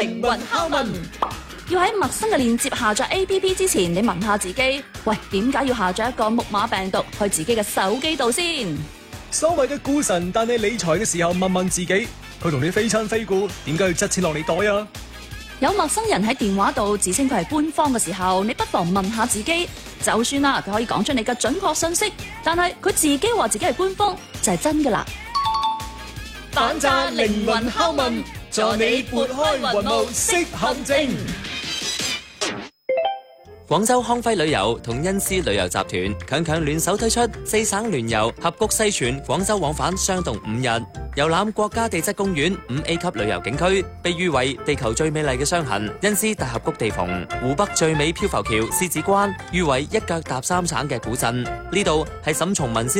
靈魂拷問， 要喺陌生嘅鏈接下載 APP 之前，你問下自己，喂，點解要下載一個木馬病毒去自己嘅手機度先？ 所謂嘅股神帶你理財嘅時候，問問自己，佢同你非親非故，點解要執錢落你袋啊？ 有陌生人喺電話度自稱佢係官方嘅時候，你不妨問下自己，就算啦，佢可以講出你嘅準確信息，但係佢自己話自己係官方，就係真噶啦。 反詐靈魂拷問，助你撥開雲霧識陷阱。 廣州康輝旅遊同恩施旅遊集團強聯手推出4省聯遊合谷西泉廣州往返雙洞5日，遊覽國家地質公園5A 級旅遊景區，被譽為地球最美麗嘅傷痕恩施大峽谷地縫，湖北最美漂浮橋獅子關，譽為一腳踏3省嘅古鎮。呢度係沈從文先